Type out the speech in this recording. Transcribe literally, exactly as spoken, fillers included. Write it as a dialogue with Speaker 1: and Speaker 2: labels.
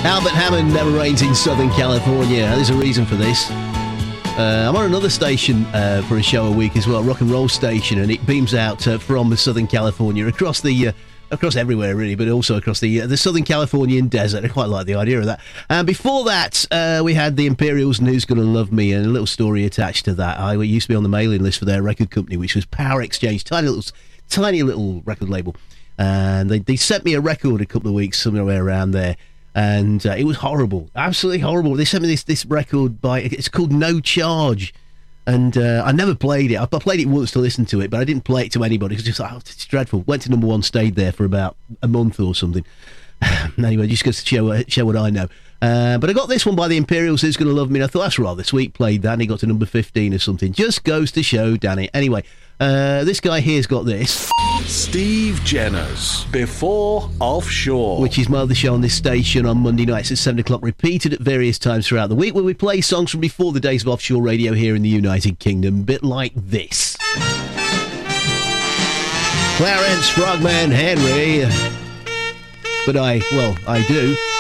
Speaker 1: Albert Hammond, Never Rains in Southern California. There's a reason for this. Uh, I'm on another station uh, for a show a week as well, rock and roll station, and it beams out uh, from Southern California across the uh, across everywhere really, but also across the uh, the Southern Californian desert. I quite like the idea of that. And before that, uh, we had the Imperials and Who's Gonna Love Me, and a little story attached to that. I used to be on the mailing list for their record company, which was Power Exchange, tiny little tiny little record label, and they they sent me a record a couple of weeks somewhere around there. And uh, it was horrible, absolutely horrible. They sent me this this record by, it's called No Charge, and uh, I never played it. I played it once to listen to it, but I didn't play it to anybody. It was just, oh, it's dreadful. Went to number one, stayed there for about a month or something. Anyway, just goes to show, show what I know. Uh, but I got this one by the Imperials, Who's Gonna Love Me, and I thought, that's rather sweet. Played that, and he got to number fifteen or something. Just goes to show, Danny. Anyway, uh, this guy here's got this.
Speaker 2: Steve Jenner's Before Offshore,
Speaker 1: which is my other show on this station on Monday nights at seven o'clock, repeated at various times throughout the week, where we play songs from before the days of offshore radio here in the United Kingdom, a bit like this. Clarence Frogman Henry. But I, well, I do.